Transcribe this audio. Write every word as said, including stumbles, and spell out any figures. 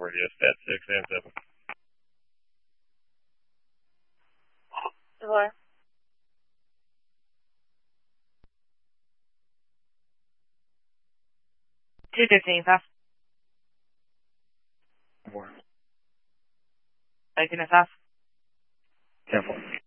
for you, stat six and seven. Four. Two fifteen, pass. Four. Eighteen, pass. Ten four.